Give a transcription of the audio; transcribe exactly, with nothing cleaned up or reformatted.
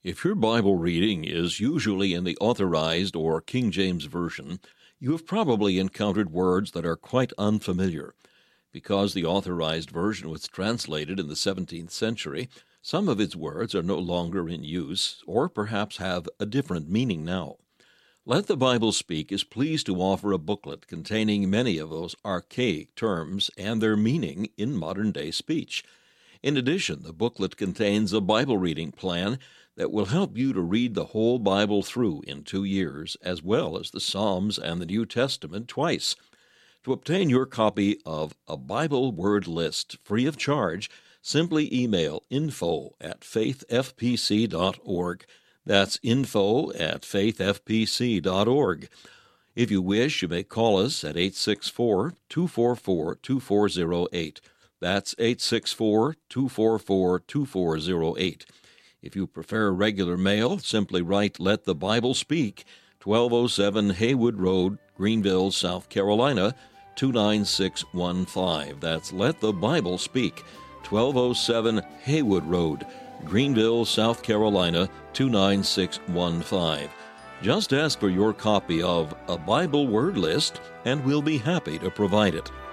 If your Bible reading is usually in the Authorized or King James Version, you have probably encountered words that are quite unfamiliar. Because the Authorized Version was translated in the seventeenth century, some of its words are no longer in use, or perhaps have a different meaning now. Let the Bible Speak is pleased to offer a booklet containing many of those archaic terms and their meaning in modern-day speech. In addition, the booklet contains a Bible reading plan that will help you to read the whole Bible through in two years, as well as the Psalms and the New Testament twice. To obtain your copy of A Bible Word List free of charge, simply email info at faith f p c dot org. That's info at faith f p c dot org. If you wish, you may call us at eight six four, two four four, two four zero eight. That's eight six four, two four four, two four zero eight. If you prefer regular mail, simply write Let the Bible Speak, twelve oh seven Haywood Road, Greenville, South Carolina, two nine six one five. That's Let the Bible Speak, twelve oh seven Haywood Road, Greenville, South Carolina, two nine six one five. Just ask for your copy of A Bible Word List, and we'll be happy to provide it.